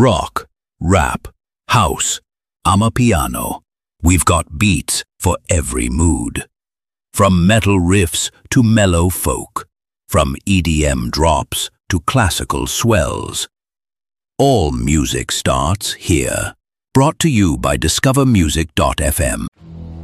Rock, rap, house, amapiano. We've got beats for every mood. From metal riffs to mellow folk. From EDM drops to classical swells. All music starts here. Brought to you by discovermusic.fm.